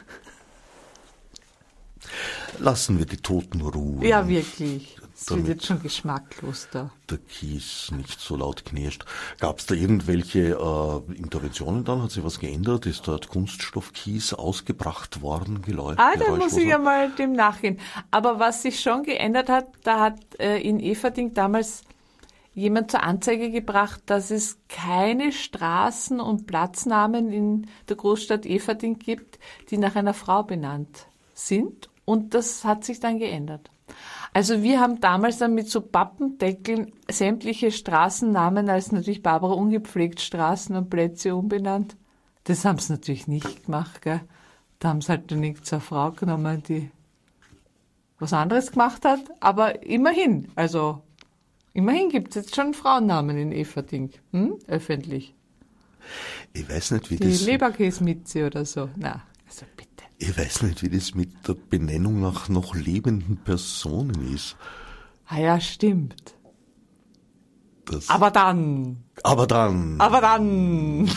Lassen wir die Toten ruhen. Ja, wirklich. Es wird Damit jetzt schon geschmacklos da. der Kies nicht so laut knirscht. Gab es da irgendwelche äh, Interventionen dann? Hat sich was geändert? Ist dort Kunststoffkies ausgebracht worden? Geläut, Ah, da muss ich ja mal dem nachgehen. Aber was sich schon geändert hat, da hat äh, in Eferding damals jemand zur Anzeige gebracht, dass es keine Straßen- und Platznamen in der Großstadt Eferding gibt, die nach einer Frau benannt sind. Und das hat sich dann geändert. Also wir haben damals dann mit so Pappendeckeln sämtliche Straßennamen als natürlich Barbara ungepflegt Straßen und Plätze umbenannt. Das haben sie natürlich nicht gemacht, gell? Da haben sie halt dann irgendeine Frau genommen, die was anderes gemacht hat. Aber immerhin, also immerhin gibt es jetzt schon Frauennamen in Eferding, hm? Öffentlich. Ich weiß nicht, wie Die das... Leberkäsmitze oder so. Na, also bitte. Ich weiß nicht, wie das mit der Benennung nach noch lebenden Personen ist. Ah ja, stimmt. Das, Aber dann, aber dann... aber dann.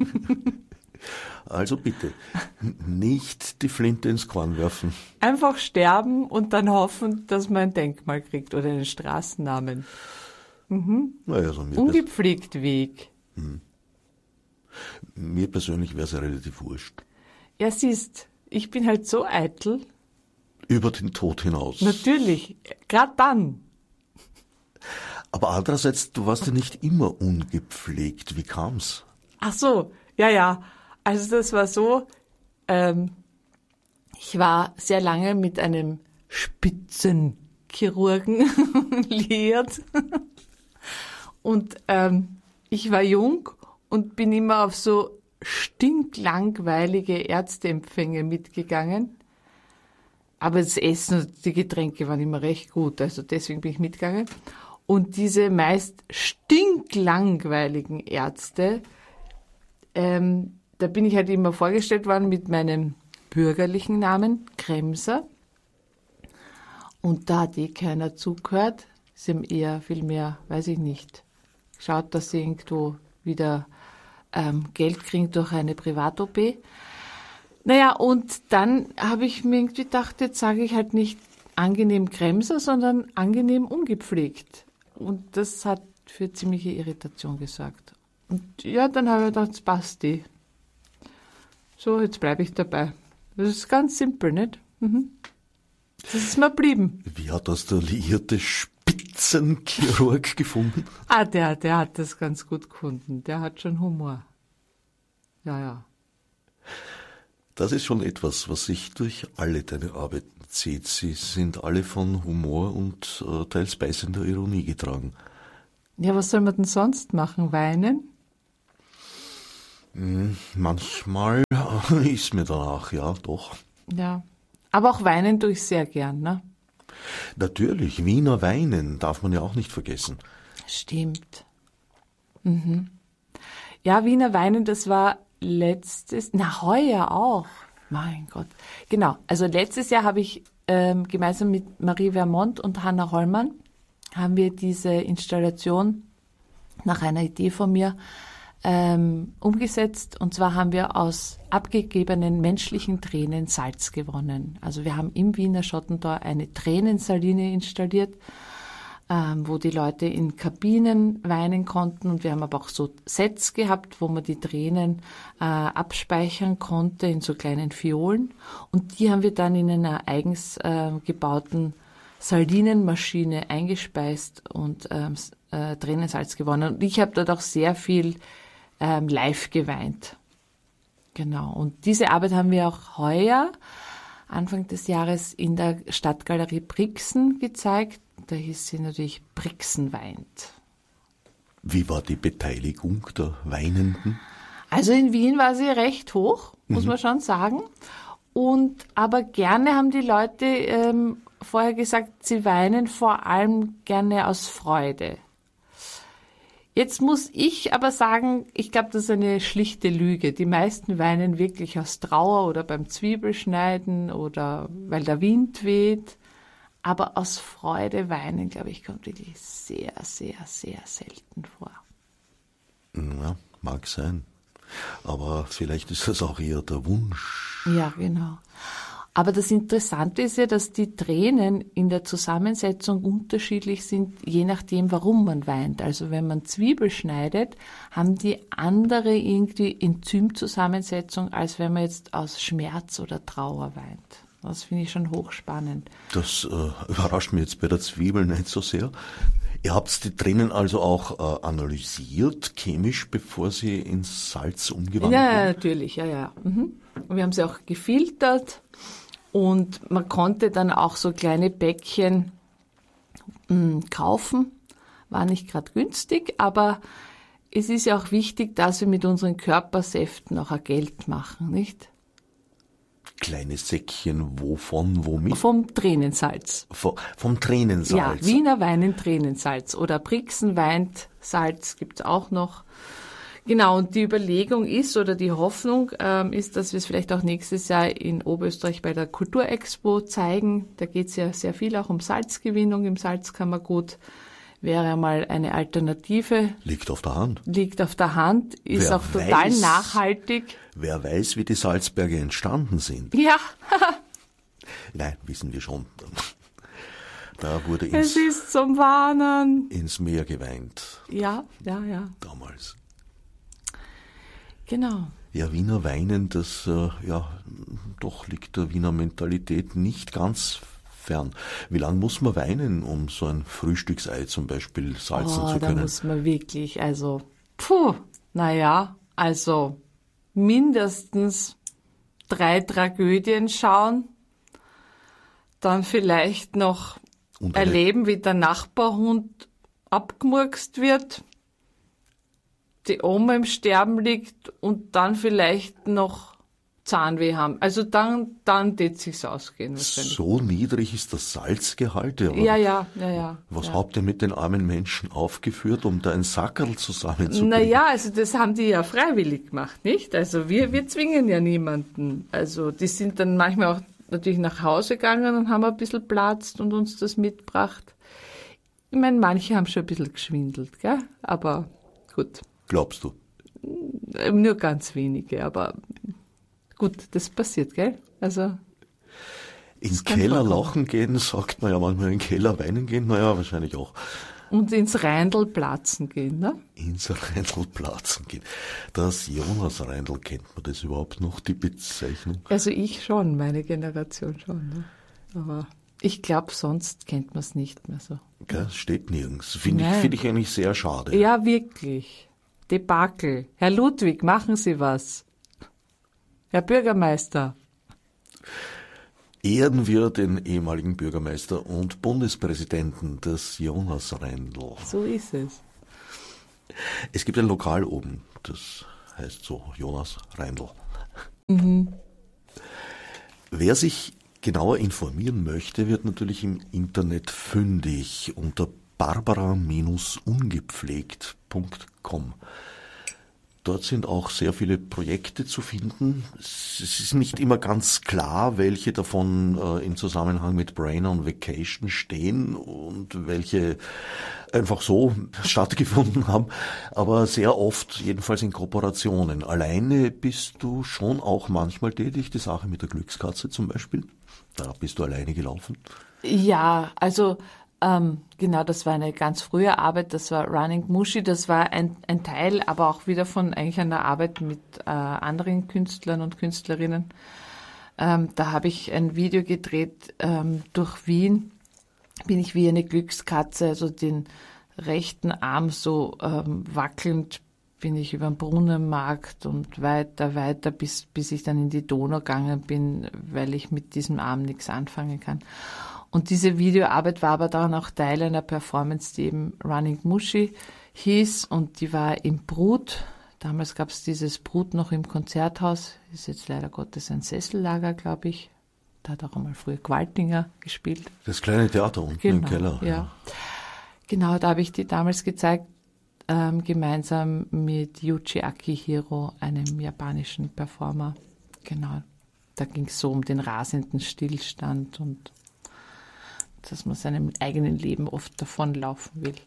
Also bitte, n- nicht die Flinte ins Korn werfen. Einfach sterben und dann hoffen, dass man ein Denkmal kriegt oder einen Straßennamen. Naja, also mir, pers Ungepflegt Weg. mir persönlich wäre es ja relativ wurscht. Ja, siehst, ich bin halt so eitel. Über den Tod hinaus. Natürlich, gerade dann. Aber andererseits, du warst ja nicht immer ungepflegt. Wie kam's? Ach so, ja, ja. Also das war so, ähm, ich war sehr lange mit einem Spitzenchirurgen liiert. Und ähm, ich war jung und bin immer auf so stinklangweilige Ärzteempfänge mitgegangen. Aber das Essen und die Getränke waren immer recht gut, also deswegen bin ich mitgegangen. Und diese meist stinklangweiligen Ärzte, ähm, da bin ich halt immer vorgestellt worden mit meinem bürgerlichen Namen, Kremser. Und da hat eh keiner zugehört. Sie haben eher viel mehr, weiß ich nicht, geschaut, dass sie irgendwo wieder ähm, Geld kriegen durch eine Privat-O P. Naja, und dann habe ich mir irgendwie gedacht, jetzt sage ich halt nicht angenehm Kremser, sondern angenehm ungepflegt. Und das hat für ziemliche Irritation gesorgt. Und ja, dann habe ich gedacht, das passt eh. So, jetzt bleibe ich dabei. Das ist ganz simpel, nicht? Mhm. Das ist mir geblieben. Wie hat das der liierte Spitzenchirurg gefunden? Ah, der, der hat das ganz gut gefunden. Der hat schon Humor. Ja, ja. Das ist schon etwas, was sich durch alle deine Arbeiten zieht. Sie sind alle von Humor und äh, teils beißender Ironie getragen. Ja, was soll man denn sonst machen? Weinen? Hm, manchmal äh, ist mir danach, ja, doch. Ja. Aber auch weinen tue ich sehr gern, ne? Natürlich, Wiener Weinen darf man ja auch nicht vergessen. Stimmt. Mhm. Ja, Wiener Weinen, das war letztes, na heuer auch. Mein Gott. Genau, also letztes Jahr habe ich ähm, gemeinsam mit Marie Vermont und Hanna Hollmann haben wir diese Installation nach einer Idee von mir ähm, umgesetzt. Und zwar haben wir aus abgegebenen menschlichen Tränen Salz gewonnen. Also wir haben im Wiener Schottentor eine Tränensaline installiert, ähm, wo die Leute in Kabinen weinen konnten. Und wir haben aber auch so Sets gehabt, wo man die Tränen äh, abspeichern konnte in so kleinen Fiolen. Und die haben wir dann in einer eigens äh, gebauten Salinenmaschine eingespeist und ähm, äh, Tränensalz gewonnen. Und ich habe dort auch sehr viel ähm, live geweint. Genau. Und diese Arbeit haben wir auch heuer, Anfang des Jahres, in der Stadtgalerie Brixen gezeigt. Da hieß sie natürlich Brixen weint. Wie war die Beteiligung der Weinenden? Also in Wien war sie recht hoch, muss mhm. man schon sagen. Und aber gerne haben die Leute ähm, vorher gesagt, sie weinen vor allem gerne aus Freude. Jetzt muss ich aber sagen, ich glaube, das ist eine schlichte Lüge. Die meisten weinen wirklich aus Trauer oder beim Zwiebelschneiden oder weil der Wind weht. Aber aus Freude weinen, glaube ich, kommt wirklich sehr, sehr, sehr selten vor. Ja, mag sein. Aber vielleicht ist das auch eher der Wunsch. Ja, genau. Aber das Interessante ist ja, dass die Tränen in der Zusammensetzung unterschiedlich sind, je nachdem, warum man weint. Also wenn man Zwiebel schneidet, haben die andere irgendwie Enzymzusammensetzung, als wenn man jetzt aus Schmerz oder Trauer weint. Das finde ich schon hochspannend. Das äh, überrascht mich jetzt bei der Zwiebel nicht so sehr. Ihr habt die Tränen also auch äh, analysiert, chemisch, bevor sie ins Salz umgewandelt ja, wurden? Ja, natürlich, ja, ja. Mhm. Und wir haben sie auch gefiltert und man konnte dann auch so kleine Päckchen mh, kaufen. War nicht gerade günstig, aber es ist ja auch wichtig, dass wir mit unseren Körpersäften auch ein Geld machen, nicht? Kleine Säckchen, wovon, womit? Vom Tränensalz. Vom, vom Tränensalz. Ja, Wiener weinen Tränensalz oder Brixen weint Salz gibt's auch noch. Genau, und die Überlegung ist oder die Hoffnung ähm, ist, dass wir es vielleicht auch nächstes Jahr in Oberösterreich bei der Kulturexpo zeigen. Da geht's ja sehr viel auch um Salzgewinnung im Salzkammergut. Wäre mal eine Alternative. Liegt auf der Hand. Liegt auf der Hand, ist Wer auch total weiß, nachhaltig. Wer weiß, wie die Salzberge entstanden sind. Ja. Nein, wissen wir schon. Da wurde es ins, ist zum Warnen. ins Meer geweint. Ja, ja, ja. Damals. Genau. Ja, Wiener weinen, das, äh, ja, doch liegt der Wiener Mentalität nicht ganz fern. Wie lange muss man weinen, um so ein Frühstücksei zum Beispiel salzen oh, zu können? Da muss man wirklich, also, puh, naja, also mindestens drei Tragödien schauen, dann vielleicht noch Und eine, erleben, wie der Nachbarhund abgemurkst wird, die Oma im Sterben liegt und dann vielleicht noch Zahnweh haben. Also dann, dann tät sich's ausgehen wahrscheinlich. So niedrig ist das Salzgehalt. Ja, ja, ja, ja, ja. Was ja. habt ihr mit den armen Menschen aufgeführt, um da ein Sackerl zusammenzubringen? Naja, also das haben die ja freiwillig gemacht, nicht? Also wir, wir zwingen ja niemanden. Also die sind dann manchmal auch natürlich nach Hause gegangen und haben ein bisschen platzt und uns das mitgebracht. Ich meine, manche haben schon ein bisschen geschwindelt, gell? Aber gut. Glaubst du? Nur ganz wenige, aber gut, das passiert, gell? Also. In Keller lachen gehen, sagt man ja manchmal, in Keller weinen gehen, naja, wahrscheinlich auch. Und ins Reindl platzen gehen, ne? Ins Reindl platzen gehen. Das Jonas Reindl, kennt man das überhaupt noch, die Bezeichnung? Also ich schon, meine Generation schon. Ne? Aber ich glaube, sonst kennt man es nicht mehr so. Gell, steht nirgends. Finde ich, find ich eigentlich sehr schade. Ja, wirklich. Debakel. Herr Ludwig, machen Sie was. Herr Bürgermeister. Ehren wir den ehemaligen Bürgermeister und Bundespräsidenten des Jonas Reindl. So ist es. Es gibt ein Lokal oben, das heißt so Jonas Reindl. Mhm. Wer sich genauer informieren möchte, wird natürlich im Internet fündig unter barbara ungepflegt punkt com. Dort sind auch sehr viele Projekte zu finden. Es ist nicht immer ganz klar, welche davon äh, im Zusammenhang mit Brain on Vacation stehen und welche einfach so stattgefunden haben. Aber sehr oft, jedenfalls in Kooperationen. Alleine bist du schon auch manchmal tätig, die Sache mit der Glückskatze zum Beispiel. Da bist du alleine gelaufen. Ja, also Ähm, genau, das war eine ganz frühe Arbeit, das war Running Mushi, das war ein, ein Teil, aber auch wieder von eigentlich einer Arbeit mit äh, anderen Künstlern und Künstlerinnen. Ähm, da habe ich ein Video gedreht ähm, durch Wien, bin ich wie eine Glückskatze, also den rechten Arm so ähm, wackelnd bin ich über den Brunnenmarkt und weiter, weiter, bis, bis ich dann in die Donau gegangen bin, weil ich mit diesem Arm nichts anfangen kann. Und diese Videoarbeit war aber dann auch Teil einer Performance, die eben Running Mushi hieß und die war im Brut. Damals gab es dieses Brut noch im Konzerthaus, ist jetzt leider Gottes ein Sessellager, glaube ich. Da hat auch einmal früher Gwaltinger gespielt. Das kleine Theater unten genau, im Keller. Ja. ja. Genau, da habe ich die damals gezeigt, ähm, gemeinsam mit Yuji Akihiro, einem japanischen Performer. Genau, da ging es so um den rasenden Stillstand und dass man seinem eigenen Leben oft davonlaufen will.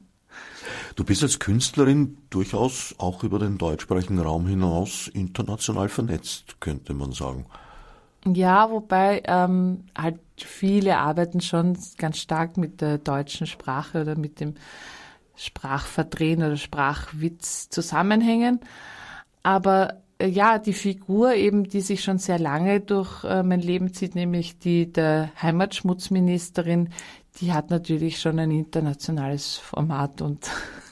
Du bist als Künstlerin durchaus auch über den deutschsprachigen Raum hinaus international vernetzt, könnte man sagen. Ja, wobei ähm, halt viele arbeiten schon ganz stark mit der deutschen Sprache oder mit dem Sprachverdrehen oder Sprachwitz zusammenhängen. Aber ja, die Figur eben, die sich schon sehr lange durch äh, mein Leben zieht, nämlich die der Heimatschmutzministerin, die hat natürlich schon ein internationales Format und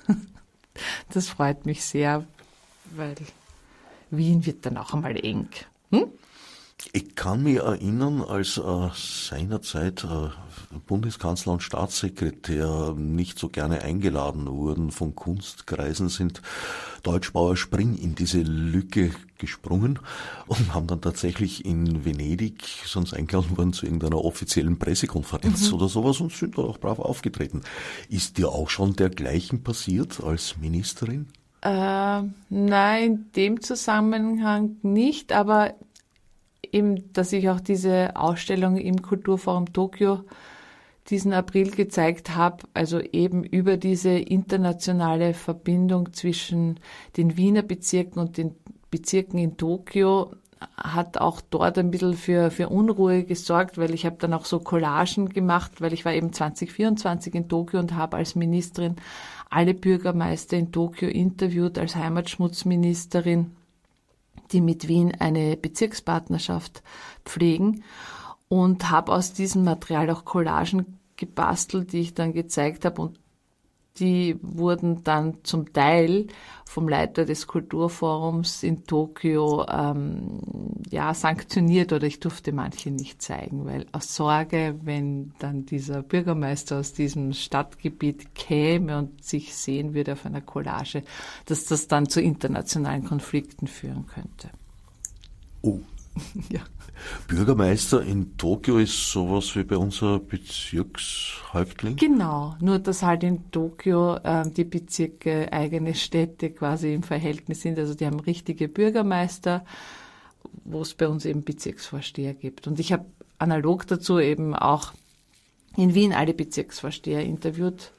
das freut mich sehr, weil Wien wird dann auch einmal eng. Hm? Ich kann mich erinnern, als äh, seinerzeit äh, Bundeskanzler und Staatssekretär nicht so gerne eingeladen wurden von Kunstkreisen, sind Deutschbauer Spring in diese Lücke gesprungen und haben dann tatsächlich in Venedig sonst eingeladen worden zu irgendeiner offiziellen Pressekonferenz mhm. oder sowas und sind da auch brav aufgetreten. Ist dir auch schon dergleichen passiert als Ministerin? Äh, nein, in dem Zusammenhang nicht, aber eben, dass ich auch diese Ausstellung im Kulturforum Tokio diesen April gezeigt habe, also eben über diese internationale Verbindung zwischen den Wiener Bezirken und den Bezirken in Tokio, hat auch dort ein bisschen für, für Unruhe gesorgt, weil ich habe dann auch so Collagen gemacht, weil ich war eben zwanzig vierundzwanzig in Tokio und habe als Ministerin alle Bürgermeister in Tokio interviewt, als Heimatschmutzministerin, die mit Wien eine Bezirkspartnerschaft pflegen und habe aus diesem Material auch Collagen gebastelt, die ich dann gezeigt habe und die wurden dann zum Teil vom Leiter des Kulturforums in Tokio ähm, ja sanktioniert oder ich durfte manche nicht zeigen, weil aus Sorge, wenn dann dieser Bürgermeister aus diesem Stadtgebiet käme und sich sehen würde auf einer Collage, dass das dann zu internationalen Konflikten führen könnte. Oh. Ja. Bürgermeister in Tokio ist sowas wie bei unser Bezirkshäuptling? Genau, nur dass halt in Tokio äh, die Bezirke eigene Städte quasi im Verhältnis sind. Also die haben richtige Bürgermeister, wo es bei uns eben Bezirksvorsteher gibt. Und ich habe analog dazu eben auch in Wien alle Bezirksvorsteher interviewt.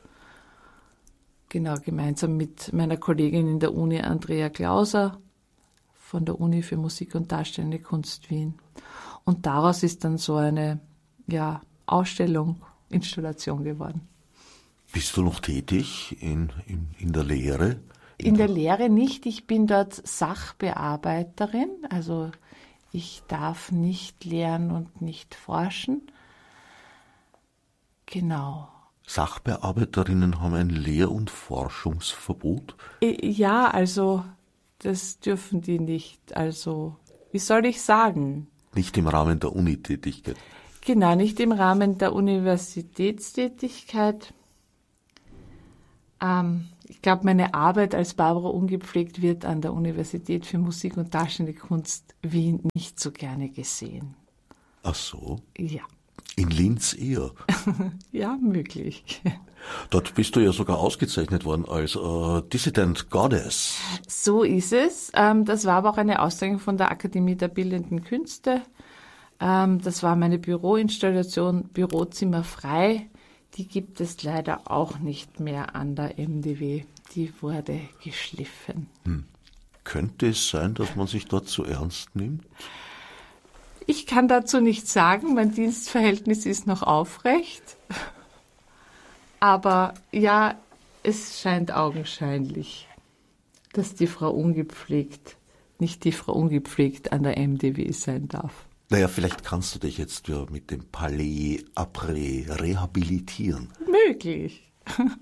Genau, gemeinsam mit meiner Kollegin in der Uni, Andrea Klauser, von der Uni für Musik und Darstellende Kunst Wien. Und daraus ist dann so eine ja, Ausstellung, Installation geworden. Bist du noch tätig in, in, in der Lehre? In der Lehre nicht. Ich bin dort Sachbearbeiterin. Also ich darf nicht lehren und nicht forschen. Genau. Sachbearbeiterinnen haben ein Lehr- und Forschungsverbot? Ja, also das dürfen die nicht. Also, wie soll ich sagen? Nicht im Rahmen der Unitätigkeit. Genau, nicht im Rahmen der Universitätstätigkeit. Ähm, ich glaube, meine Arbeit als Barbara Ungepflegt wird an der Universität für Musik und Darstellende Kunst Wien nicht so gerne gesehen. Ach so? Ja. In Linz eher? Ja, möglich. Dort bist du ja sogar ausgezeichnet worden als äh, Dissident Goddess. So ist es. Ähm, das war aber auch eine Auszeichnung von der Akademie der Bildenden Künste. Ähm, das war meine Büroinstallation, Bürozimmer frei. Die gibt es leider auch nicht mehr an der M D W. Die wurde geschliffen. Hm. Könnte es sein, dass man sich dort zu ernst nimmt? Ich kann dazu nichts sagen. Mein Dienstverhältnis ist noch aufrecht. Aber ja, es scheint augenscheinlich, dass die Frau Ungepflegt nicht die Frau Ungepflegt an der M D W sein darf. Naja, vielleicht kannst du dich jetzt ja mit dem Palais Après rehabilitieren. Möglich.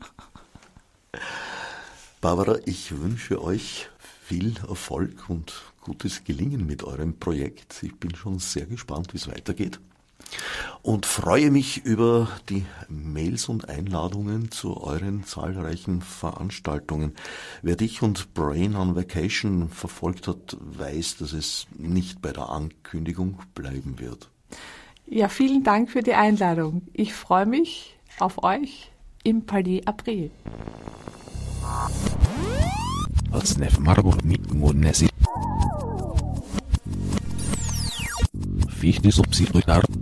Barbara, ich wünsche euch viel Erfolg und gutes Gelingen mit eurem Projekt. Ich bin schon sehr gespannt, wie es weitergeht. Und freue mich über die Mails und Einladungen zu euren zahlreichen Veranstaltungen. Wer dich und Brain on Vacation verfolgt hat, weiß, dass es nicht bei der Ankündigung bleiben wird. Ja, vielen Dank für die Einladung. Ich freue mich auf euch im Palais Après. Als Nef Marburg mit Monesi. Fichte subsidiar.